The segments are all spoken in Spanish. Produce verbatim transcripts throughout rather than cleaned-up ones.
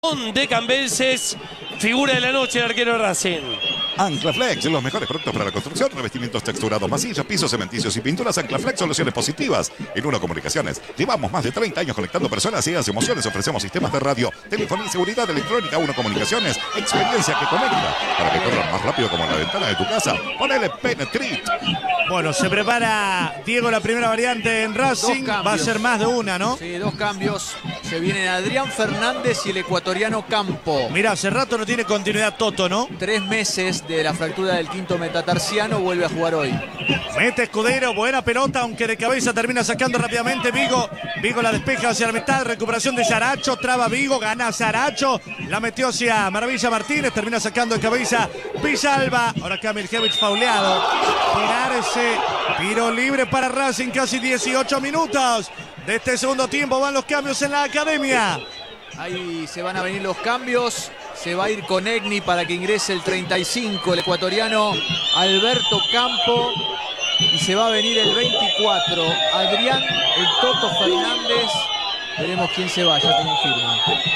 De Cambenses, figura de la noche el arquero Racing. Anclaflex, los mejores productos para la construcción, revestimientos texturados, masillas, pisos, cementicios y pinturas. Anclaflex, soluciones positivas. En Uno Comunicaciones, llevamos más de treinta años conectando personas y emociones. Ofrecemos sistemas de radio, telefonía y seguridad electrónica. Uno Comunicaciones, experiencia que conecta. Para que corran más rápido como la ventana de tu casa, ponele Penetrit. Bueno, se prepara Diego la primera variante en Racing. Va a ser más de una, ¿no? Sí, dos cambios. Se vienen Adrián Fernández y el ecuatoriano Campo. Mira, hace rato no tiene continuidad Toto, ¿no? Tres meses de la fractura del quinto metatarsiano, vuelve a jugar hoy. Mete Escudero, buena pelota, aunque de cabeza termina sacando rápidamente Vigo. Vigo la despeja hacia la mitad, recuperación de Saracho, traba Vigo, gana Saracho. La metió hacia Maravilla Martínez, termina sacando de cabeza Villalba. Ahora acá Miljevic fauleado. Tirarse, tiro libre para Racing, casi dieciocho minutos. De este segundo tiempo van los cambios en la academia. Ahí se van a venir los cambios. Se va a ir con Egni para que ingrese el treinta y cinco, el ecuatoriano Alberto Campo. Y se va a venir el veinticuatro, Adrián, el Toto Fernández. Veremos quién se va, ya tengo firma.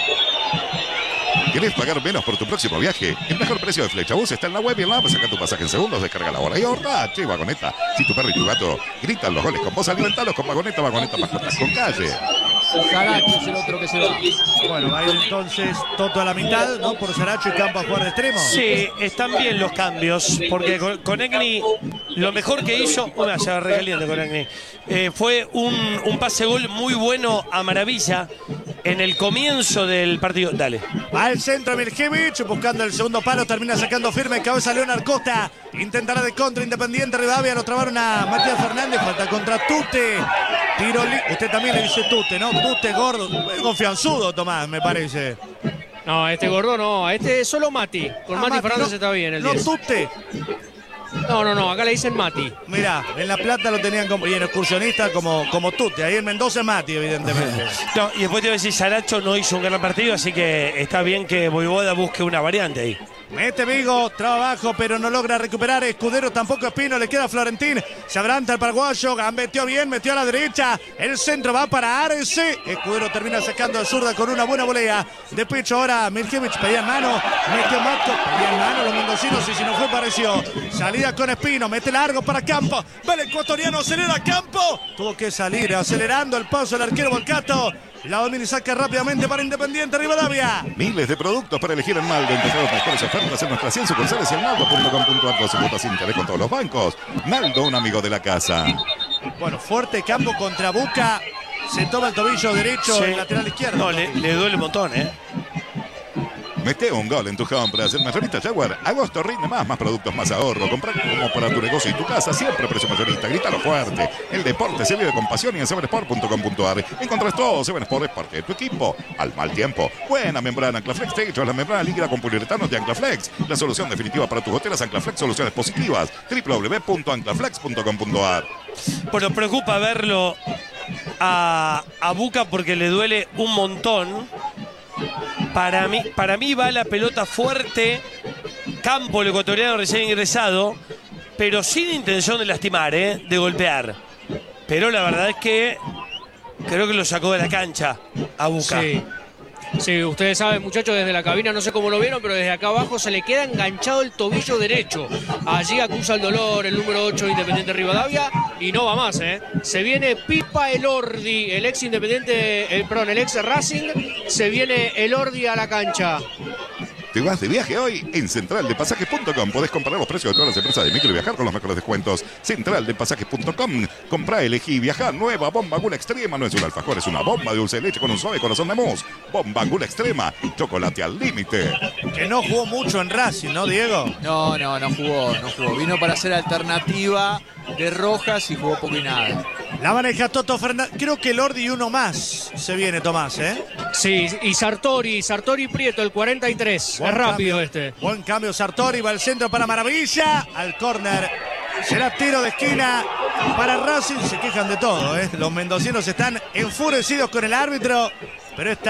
¿Querés pagar menos por tu próximo viaje? El mejor precio de Flechabús está en la web y en la app. Saca tu pasaje en segundos, descarga la hora y ahorra. Che, Vagoneta. Si tu perro y tu gato gritan los goles con vos, alimentalos con Vagoneta. Vagoneta, mascotas con calle. Saracho es el otro que se va. Bueno, va a ir entonces Toto a la mitad, ¿no? Por Saracho y Campo a jugar de extremo. Sí, están bien los cambios, porque con, con Egni lo mejor que hizo, una se agarré caliente con Egni, eh, fue un, un pase gol muy bueno a Maravilla en el comienzo del partido. Dale. Va al centro Miljevic, buscando el segundo palo, termina sacando firme, cabeza Leonard Costa. Intentará de contra Independiente Rivadavia, lo trabaron a Matías Fernández, falta contra Tute. Tiro li Usted también le dice Tute, ¿no? Tute gordo, confianzudo Tomás, me parece. No, a este gordo no, a este es solo Mati. Con Ah, Mati Mati, Fernández no, está bien el no diez. Tute. No, no, no, acá le dicen Mati. Mirá, en La Plata lo tenían como, y en excursionista como, como Tute. Ahí en Mendoza es Mati, evidentemente. No, y después te voy a decir, Saracho no hizo un gran partido, así que está bien que Voivoda busque una variante ahí. Mete Vigo, traba abajo, pero no logra recuperar. Escudero tampoco, Espino, le queda Florentín. Se adelanta el paraguayo, metió bien, metió a la derecha. El centro va para Arce. Escudero termina sacando de zurda con una buena volea. De pecho ahora Miljevic, pedía en mano. Metió Matco, pedía en mano los mendocinos y si no fue pareció. Salida con Espino, mete largo para Campo. Va el ecuatoriano, acelera Campo. Tuvo que salir acelerando el paso el arquero Volcato. La domina y saca rápidamente para Independiente Rivadavia. Miles de productos para elegir en Naldo. Entre las mejores ofertas en nuestras cien sucursales y en naldo punto com punto ar. doce cuotas sin interés con todos los bancos. Naldo, un amigo de la casa. Bueno, fuerte Campo contra Buca. Se toma el tobillo derecho, Sí. el lateral izquierdo. No, le, le duele un montón, ¿eh? Mete un gol en tus compras. En Mayorista Jaguar, agosto rinde más, más productos, más ahorro. Comprar como para tu negocio y tu casa, siempre precio mayorista. Grítalo fuerte. El deporte se vive con pasión y en seven sport punto com punto ar. Encontrás todo. seven Sport es parte de tu equipo. Al mal tiempo. Buena membrana Anclaflex. Te he hecho la membrana líquida con poliuretano de Anclaflex. La solución definitiva para tus goteras. Anclaflex, soluciones positivas. doble u doble u doble u punto anclaflex punto com punto ar. Bueno, preocupa verlo a, a Buca porque le duele un montón. Para mí, para mí va la pelota fuerte. Campo, el ecuatoriano recién ingresado, pero sin intención de lastimar, ¿eh? De golpear. Pero la verdad es que creo que lo sacó de la cancha a Buca. Sí. Sí, ustedes saben, muchachos, desde la cabina, no sé cómo lo vieron, pero desde acá abajo se le queda enganchado el tobillo derecho. Allí acusa el dolor el número ocho de Independiente Rivadavia y no va más, ¿eh? Se viene Pipa Elordi, el ex Independiente, el, perdón, el ex Racing, se viene Elordi a la cancha. ¿Te vas de viaje hoy? En central de pasajes punto com podés comparar los precios de todas las empresas de micro y viajar con los mejores descuentos. central de pasajes punto com. Comprá, elegí, viajá. Nueva Bomba Gula Extrema. No es un alfajor, es una bomba de dulce de leche con un suave corazón de mousse. Bomba Gula Extrema. Chocolate al límite. Que no jugó mucho en Racing, ¿no, Diego? No, no, no jugó, no jugó. Vino para ser alternativa de Rojas y jugó poco y nada. La maneja Toto Fernández. Creo que Lordi y uno más se viene, Tomás, ¿eh? Sí, y Sartori, Sartori Prieto, el cuarenta y tres. Buen Es rápido cambio. este. Buen cambio Sartori, va al centro para Maravilla. Al córner. Será tiro de esquina para Racing. Se quejan de todo, ¿eh? Los mendocinos están enfurecidos con el árbitro. Pero esta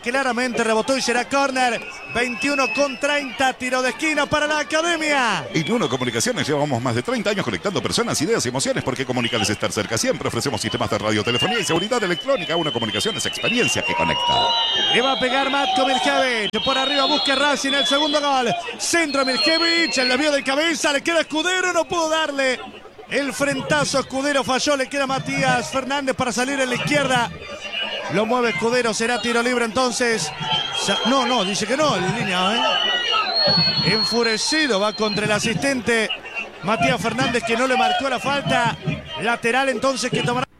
claramente rebotó y será córner. veintiuno con treinta, tiro de esquina para la Academia. En Uno Comunicaciones llevamos más de treinta años conectando personas, ideas y emociones, porque comunicarles es estar cerca siempre. Ofrecemos sistemas de radiotelefonía y seguridad electrónica. Uno Comunicaciones, experiencia que conecta. Le va a pegar Matko Mirkevic. Por arriba busca Racing el segundo gol. Centro Mirkevic, el desvío de cabeza, le queda Escudero, no pudo darle. El frentazo Escudero falló, le queda Matías Fernández para salir en la izquierda. Lo mueve Escudero, será tiro libre entonces. No, no, dice que no, en línea, ¿eh? Enfurecido, va contra el asistente Matías Fernández que no le marcó la falta. Lateral entonces que tomará